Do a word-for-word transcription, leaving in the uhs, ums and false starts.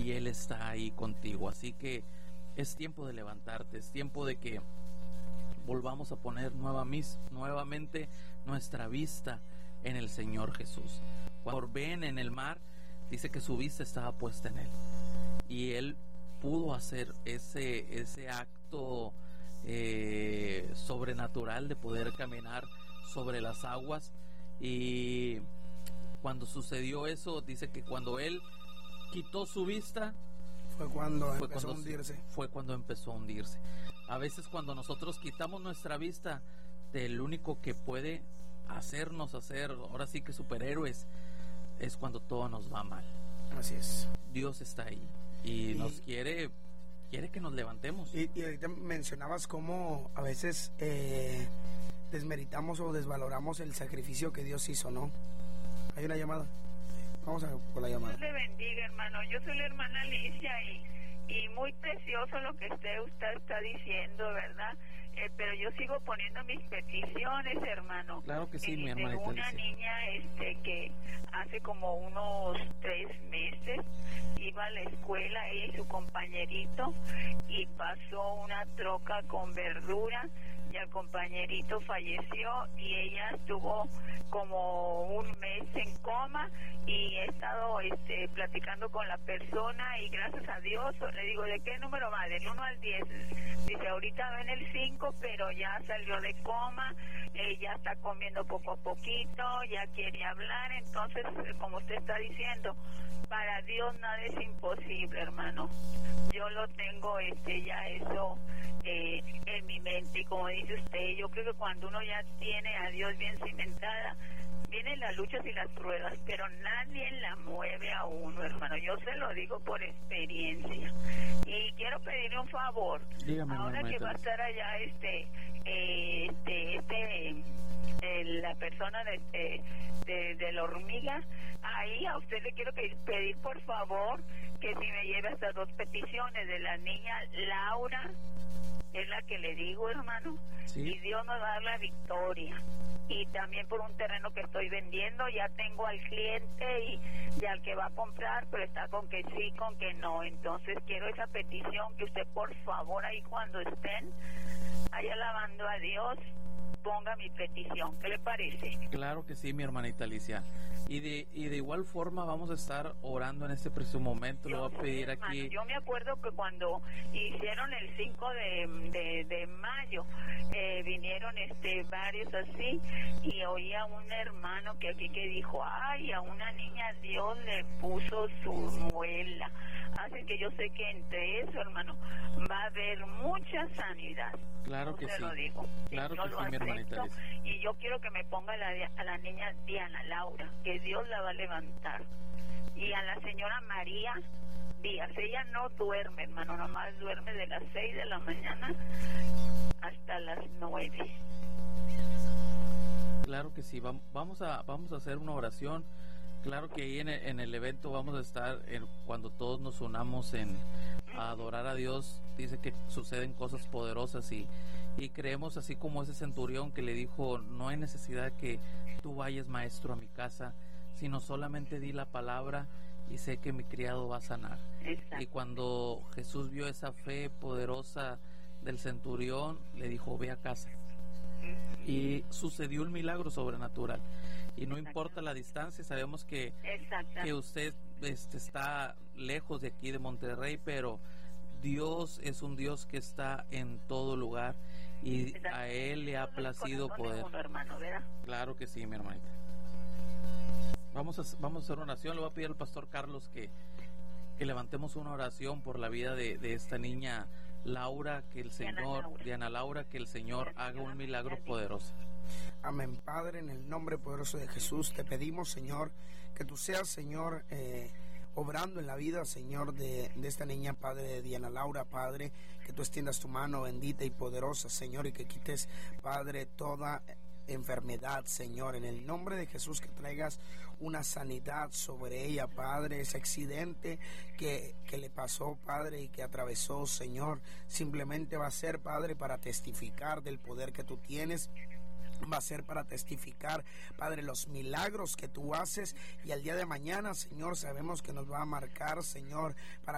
y Él está ahí contigo. Así que es tiempo de levantarte, es tiempo de que volvamos a poner nueva mis, nuevamente nuestra vista en el Señor Jesús. Cuando ven en el mar, dice que su vista estaba puesta en Él, y Él pudo hacer ese, ese acto eh, sobrenatural de poder caminar sobre las aguas. Y cuando sucedió eso, dice que cuando Él quitó su vista, fue cuando fue empezó cuando, a hundirse. Fue cuando empezó a hundirse. A veces cuando nosotros quitamos nuestra vista del único que puede hacernos hacer, ahora sí que superhéroes, es cuando todo nos va mal. Así es. Dios está ahí y, y nos quiere, quiere que nos levantemos. Y, y ahorita mencionabas cómo a veces eh, desmeritamos o desvaloramos el sacrificio que Dios hizo, ¿no? Hay una llamada. Vamos a por la llamada. Dios le bendiga, hermano. Yo soy la hermana Alicia y, y muy precioso lo que usted, usted está diciendo, ¿verdad? Eh, pero yo sigo poniendo mis peticiones, hermano. Claro que sí, eh, mi hermanita. Tengo una Alicia. niña este, que hace como unos tres meses iba a la escuela, ella y su compañerito, y pasó una troca con verdura y el compañerito falleció y ella estuvo como un mes en coma, y he estado este, platicando con la persona y gracias a Dios le digo, ¿de qué número va? Del uno al diez. Dice, ahorita va en el cinco, pero ya salió de coma, eh, ya está comiendo poco a poquito, ya quiere hablar. Entonces, como usted está diciendo, para Dios nada es imposible, hermano. Yo lo tengo este ya eso eh, en mi mente, y como dice usted, yo creo que cuando uno ya tiene a Dios bien cimentada, vienen las luchas y las pruebas, pero nadie la mueve a uno, hermano. Yo se lo digo por experiencia. Y quiero pedirle un favor. Dígame, ahora que va a estar allá este eh, este este eh, la persona de, de, de, de la hormiga, ahí a usted le quiero pedir, pedir por favor que si me lleve hasta dos peticiones de la niña Laura, es la que le digo, hermano, ¿sí? Y Dios nos va a dar la victoria. Y también por un terreno que estoy vendiendo, ya tengo al cliente y, y al que va a comprar, pero está con que sí, con que no. Entonces quiero esa petición, que usted por favor ahí cuando estén ahí alabando a Dios, ponga mi petición. ¿Qué le parece? Claro que sí, mi hermanita Alicia. Y de, y de igual forma vamos a estar orando en este preciso momento. Le voy a pedir hermano, aquí. Yo me acuerdo que cuando hicieron el cinco de, de, de mayo, eh, vinieron este varios así, y oía un hermano que aquí que dijo, ay, a una niña Dios le puso su muela. Así que yo sé que entre eso, hermano, va a haber mucha sanidad. Claro que Yo sí. Lo digo. Claro yo que lo sí, mi hermanita acepto, Alicia. y yo quiero que me ponga a la, a la niña Diana Laura, que Dios la va a levantar. Y a la señora María Díaz, ella no duerme, hermano, nomás duerme de las seis de la mañana hasta las nueve. Claro que sí, vamos a, vamos a hacer una oración. Claro que ahí en el, en el evento vamos a estar, en, cuando todos nos unamos en a adorar a Dios, dice que suceden cosas poderosas, y, y creemos así como ese centurión que le dijo, no hay necesidad que tú vayas, maestro, a mi casa, sino solamente di la palabra y sé que mi criado va a sanar. Exacto. Y cuando Jesús vio esa fe poderosa del centurión, le dijo, ve a casa. Y sucedió un milagro sobrenatural. Y no importa la distancia, sabemos que, que usted este, está lejos de aquí de Monterrey, pero Dios es un Dios que está en todo lugar y a Él le ha placido poder. Uno, hermano, ¿verdad? Claro que sí, mi hermanita. Vamos a, vamos a hacer una oración. Le voy a pedir al pastor Carlos que, que levantemos una oración por la vida de, de esta niña Laura, que el Señor, Diana Laura, Diana Laura que el Señor haga un milagro poderoso. Amén, Padre, en el nombre poderoso de Jesús te pedimos, Señor, que tú seas, Señor, eh, obrando en la vida, Señor, de, de esta niña, Padre, de Diana Laura, Padre, que tú extiendas tu mano bendita y poderosa, Señor, y que quites, Padre, toda enfermedad, Señor, en el nombre de Jesús, que traigas una sanidad sobre ella, Padre. Ese accidente que, que le pasó, Padre, y que atravesó, Señor, simplemente va a ser, Padre, para testificar del poder que tú tienes. Va a ser para testificar, Padre, los milagros que tú haces, y al día de mañana, Señor, sabemos que nos va a marcar, Señor, para